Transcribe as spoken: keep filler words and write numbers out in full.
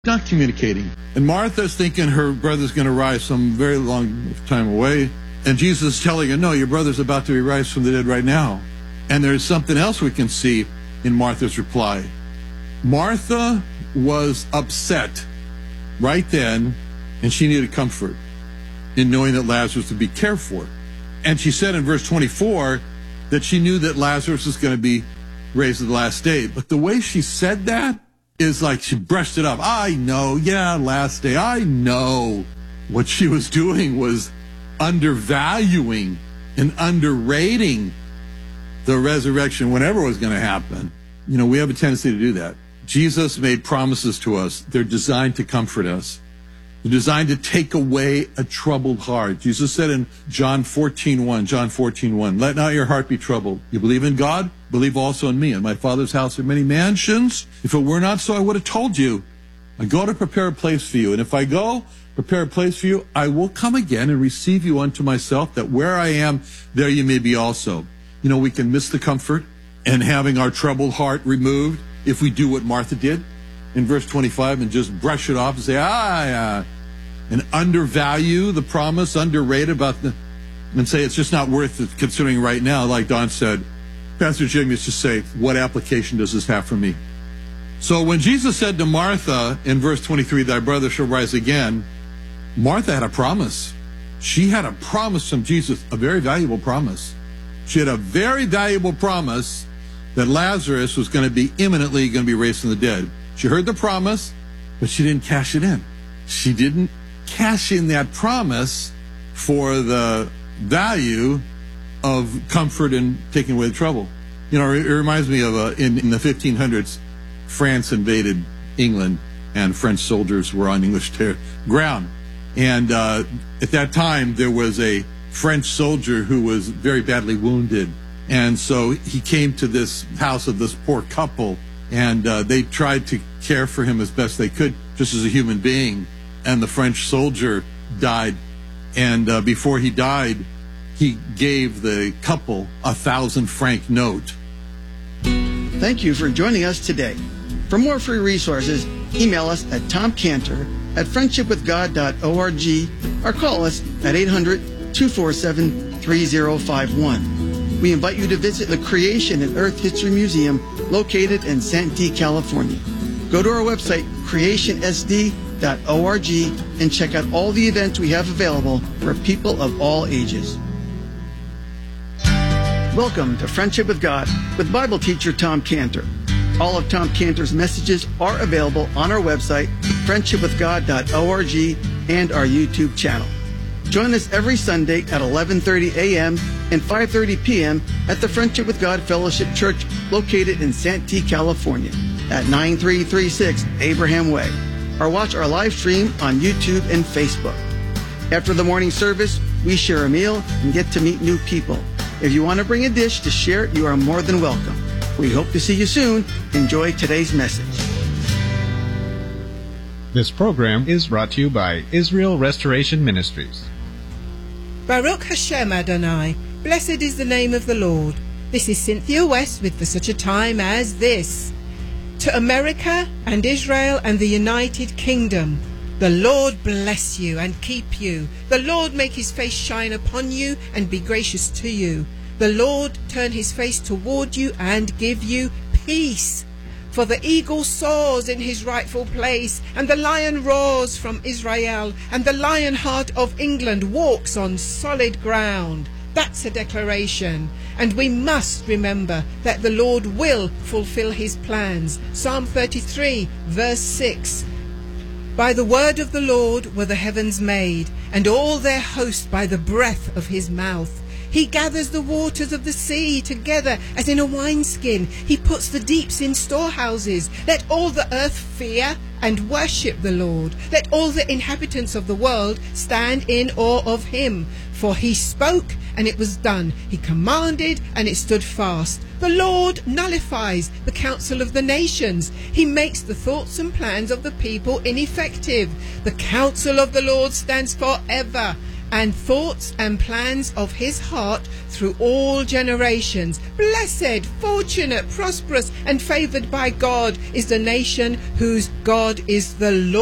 not communicating. And Martha's thinking her brother's going to rise some very long time away. And Jesus is telling her, no, your brother's about to be raised from the dead right now. And there's something else we can see in Martha's reply. Martha was upset right then, and she needed comfort in knowing that Lazarus would be cared for. And she said in verse twenty-four that she knew that Lazarus was going to be raised at the last day. But the way she said that is like she brushed it up. I know, yeah, last day. I know. What she was doing was undervaluing and underrating the resurrection whenever it was going to happen. You know, we have a tendency to do that. Jesus made promises to us. They're designed to comfort us. They're designed to take away a troubled heart. Jesus said in John fourteen one, John fourteen one, let not your heart be troubled. You believe in God? Believe also in me. In my Father's house are many mansions. If it were not so, I would have told you. I go to prepare a place for you. And if I go prepare a place for you, I will come again and receive you unto myself, that where I am, there you may be also. You know, we can miss the comfort and having our troubled heart removed if we do what Martha did in verse twenty-five and just brush it off and say, ah, yeah, and undervalue the promise, underrate about the, and say it's just not worth it considering right now. Like Don said, Pastor Jim used to say, what application does this have for me? So when Jesus said to Martha in verse twenty-three, thy brother shall rise again, Martha had a promise. She had a promise from Jesus, a very valuable promise. She had a very valuable promise that Lazarus was going to be imminently going to be raised from the dead. She heard the promise, but she didn't cash it in. She didn't cash in that promise for the value of comfort and taking away the trouble. You know, it reminds me of uh, in, in the fifteen hundreds, France invaded England, and French soldiers were on English ter- ground. And uh, at that time, there was a French soldier who was very badly wounded. And so he came to this house of this poor couple, and uh, they tried to care for him as best they could, just as a human being. And the French soldier died. And uh, before he died, he gave the couple a thousand franc note. Thank you for joining us today. For more free resources, email us at tom cantor at friendship with god dot org or call us at eight hundred, two four seven, three zero five one. We invite you to visit the Creation and Earth History Museum located in Santee, California. Go to our website, creation s d dot org, and check out all the events we have available for people of all ages. Welcome to Friendship with God with Bible teacher Tom Cantor. All of Tom Cantor's messages are available on our website, friendship with god dot org, and our YouTube channel. Join us every Sunday at eleven thirty a.m. and five thirty p.m. at the Friendship with God Fellowship Church located in Santee, California at nine three three six Abraham Way, or watch our live stream on YouTube and Facebook. After the morning service, we share a meal and get to meet new people. If you want to bring a dish to share, you are more than welcome. We hope to see you soon. Enjoy today's message. This program is brought to you by Israel Restoration Ministries. Baruch Hashem Adonai, blessed is the name of the Lord. This is Cynthia West with For Such a Time as This. To America and Israel and the United Kingdom, the Lord bless you and keep you. The Lord make his face shine upon you and be gracious to you. The Lord turn his face toward you and give you peace. For the eagle soars in his rightful place, and the lion roars from Israel, and the lion heart of England walks on solid ground. That's a declaration. And we must remember that the Lord will fulfill his plans. Psalm thirty-three, verse six. By the word of the Lord were the heavens made, and all their host by the breath of his mouth. He gathers the waters of the sea together as in a wineskin. He puts the deeps in storehouses. Let all the earth fear and worship the Lord. Let all the inhabitants of the world stand in awe of him. For he spoke, and it was done. He commanded, and it stood fast. The Lord nullifies the counsel of the nations. He makes the thoughts and plans of the people ineffective. The counsel of the Lord stands forever, and thoughts and plans of his heart through all generations. Blessed, fortunate, prosperous, and favored by God is the nation whose God is the Lord.